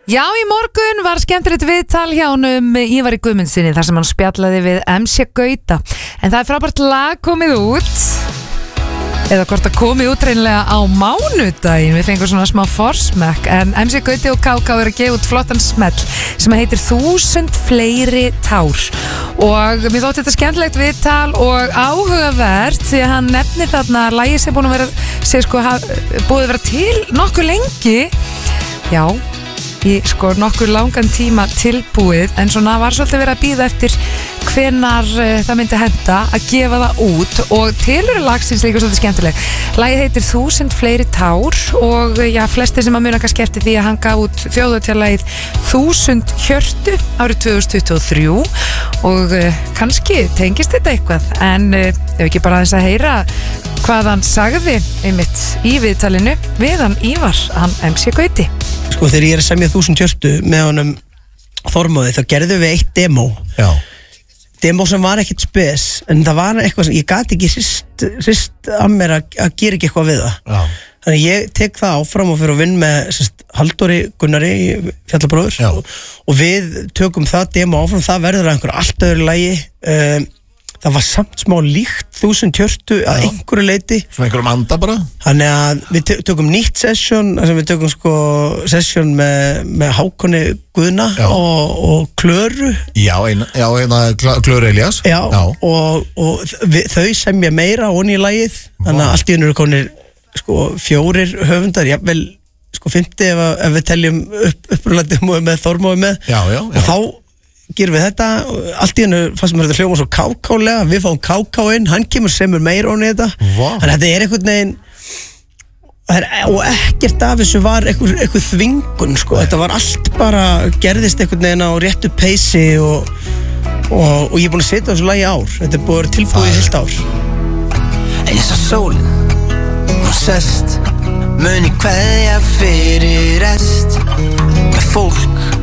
Já, í morgun var skemmtilegt viðtal hjá honum Ívari Guðmundsssyni þar sem hann spjallaði við MC Gauta. En það frábært lag komið út, eða hvort það komið út reynilega á mánudaginn. Við fengum svona smá forsmekk, en MC Gauti og KK eru að gefa út flottan smell sem heitir 1000 fleiri tár. Og mér þótti þetta skemmtilegt viðtal og áhugavert því að hann nefnir þarna lagi sem búið að vera til nokkuð lengi. Já, í nokkur langan tíma tilbúið, en svona var svolítið verið að bíða eftir hvenar það myndi henta að gefa það út, og tilurinn lagsins líka svolítið skemmtileg. Lagið heitir 1000 fleiri tár og já, flestir sem að muna kannski eftir því að hann gaf út þjóðhátíðarlagið 1000 hjörtu árið 2023 og kannski tengist þetta eitthvað, en ef ekki bara aðeins að heyra hvað hann sagði einmitt í viðtalinu við hann Ívar, hann MC Gauti. Sko þegar ég að semja 1000 hjörtu með honum Þormóði, þá gerðum við eitt demo. Já. Demo sem var ekkert spes, en það var eitthvað sem ég gat ekki sýst að mér að gera ekki eitthvað við það. Já. Þannig ég tek það áfram og fyrir að vinna með Halldóri Gunnari Fjallabróður og við tökum það demo áfram, það verður að einhver allt öðru lagi. Það var samt smá líkt 1000 hjörtu að einhverju leiti. Svona einhverjum anda bara. Þannig að við tökum nýtt session, við tökum session með Hákoni Guðna og Klöru. Já, Klöru Elías. Já. Og þau semja meira onni í lagið. Þannig að allt í einu eru konir 4 höfundar, jafnvel 50 ef við teljum upprúlandum með Þormóði með. Já. Og þá gerum við þetta, allt í hennu fannst mér þetta hljóma svo kákálega, við fáum káká inn, hann kemur semur meira onni þetta. Þannig að þetta er einhvern veginn, og ekkert af þessu var einhver þvingun, þetta var allt bara, gerðist einhvern veginn á réttu peysi og ég er búin að setja þessu lagi ár, þetta er búin að vera tilbúið í heilt ár. En ég sá sólin, hún sest, muni kveðja fyrir rest, með fólk